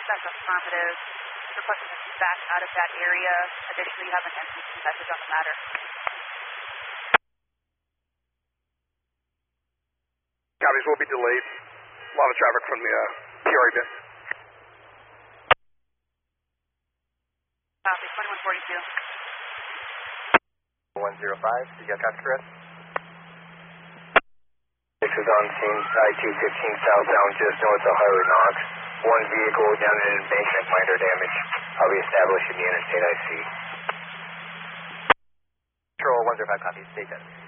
that's affirmative. Requesting that you back out of that area. Additionally, you have an MPC message on the matter. Copies will be delayed. A lot of traffic from the PRA bit. Copy, 2142. 105, you got traffic for us? 6 is on scene, I-215 southbound, just north of Highway Knox. One vehicle down in an embankment, minor damage. I'll be establishing the interstate IC. Control 105, copy, stay 10.